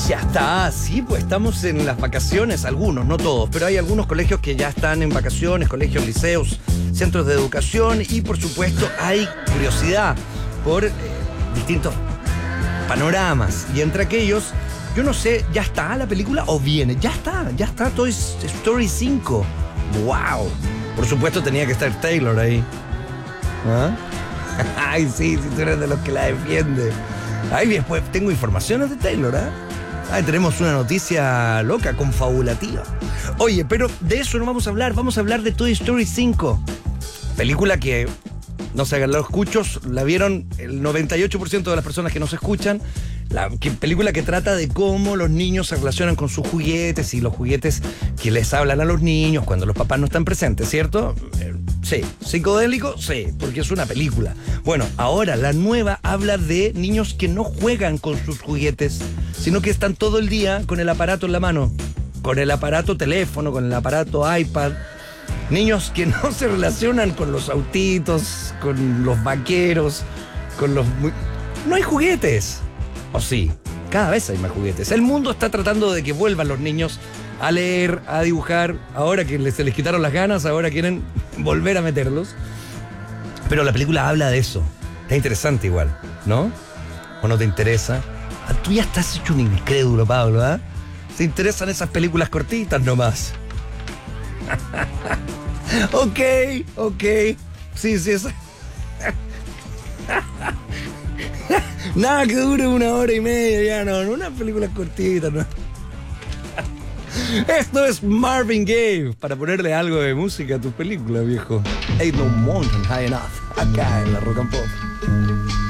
Ya está, sí, pues estamos en las vacaciones, algunos, no todos, pero hay algunos colegios que ya están en vacaciones, colegios, liceos, centros de educación y por supuesto hay curiosidad por distintos panoramas. Y entre aquellos, yo no sé, ¿ya está la película o viene? Ya está Toy Story 5. ¡Wow! Por supuesto tenía que estar Taylor ahí. ¿Ah? Ay, sí, tú eres de los que la defiende. Ay, después tengo informaciones de Taylor, ¿eh? Ay, tenemos una noticia loca, confabulativa. Oye, pero de eso no vamos a hablar de Toy Story 5. Película que, no se hagan los escuchos, la vieron el 98% de las personas que nos escuchan. Película que trata de cómo los niños se relacionan con sus juguetes y los juguetes que les hablan a los niños cuando los papás no están presentes, ¿cierto? Sí. ¿Psicodélico? Sí, porque es una película. Bueno, ahora la nueva habla de niños que no juegan con sus juguetes, sino que están todo el día con el aparato en la mano, con el aparato teléfono, con el aparato iPad. Niños que no se relacionan con los autitos, con los vaqueros, con los... No hay juguetes. ¿O sí? Cada vez hay más juguetes. El mundo está tratando de que vuelvan los niños a leer, a dibujar. Ahora que se les quitaron las ganas, ahora quieren volver a meterlos. Pero la película habla de eso. Está interesante igual, ¿no? ¿O no te interesa? Ah, tú ya estás hecho un incrédulo, Pablo, ¿ah? ¿Te interesan esas películas cortitas nomás? Ok. Sí, esa. Nada que dure 1 hora y media, ya no, una película cortita, ¿no? Esto es Marvin Gaye, para ponerle algo de música a tu película, viejo. Ain't no mountain high enough, acá en la Rock and Pop.